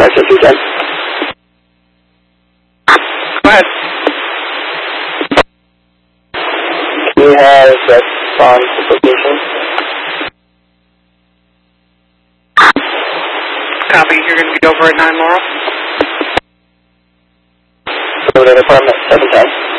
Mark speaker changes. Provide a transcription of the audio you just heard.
Speaker 1: Delta 210.
Speaker 2: Go ahead.
Speaker 1: Do you have that on location?
Speaker 2: Copy. You're going to be over at 9 Laurel.
Speaker 1: Go to department 710.